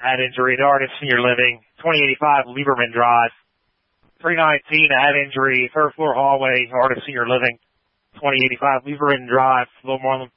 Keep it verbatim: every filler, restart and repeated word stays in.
head injury at Artist Senior Living, twenty eighty-five Lieberman Drive. three nineteen, a head injury, third floor hallway, Artist Senior Living, twenty eighty-five Lieberman Drive, a little more than